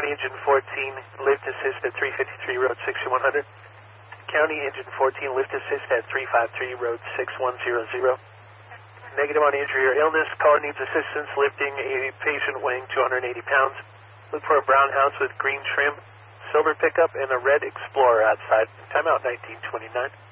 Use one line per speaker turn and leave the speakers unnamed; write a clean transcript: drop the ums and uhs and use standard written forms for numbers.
County Engine 14, lift assist at 353 Road 6100. County Engine 14, lift assist at 353 Road 6100. Negative on injury or illness. Caller needs assistance lifting a patient weighing 280 pounds. Look for a brown house with green trim, silver pickup, and a red Explorer outside. Timeout 1929.